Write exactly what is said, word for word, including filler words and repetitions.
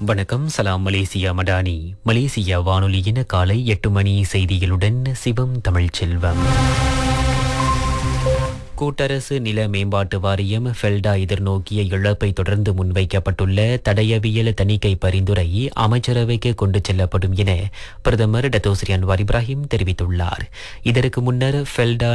வணக்கம். சலாம் Malaysia Madani. Malaysia வானொலியின் காலை எட்டு மணி செய்திகளுடன் சிவம் தமிழ்ச்செல்வம். கூட்டரசு நில மேம்பாட்டு வாரியம் ஃபெல்டா எதிர்நோக்கிய இழப்பை தொடர்ந்து முன்வைக்கப்பட்டுள்ள தடயவியல் தணிக்கை பரிந்துரை அமைச்சரவைக்கு கொண்டு செல்லப்படும் என பிரதமர் டத்தோஸ்ரீ அன்வார் இப்ராஹிம் தெரிவித்துள்ளார். இதற்கு முன்னர் ஃபெல்டா